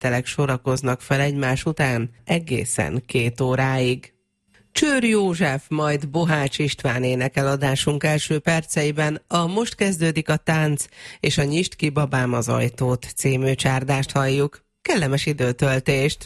ételek sorakoznak fel egymás után egészen 2 óráig. Csőr József, majd Bohács István énekel adásunk első perceiben a Most kezdődik a tánc és a Nyisd ki babám az ajtót című csárdást halljuk. Kellemes időtöltést!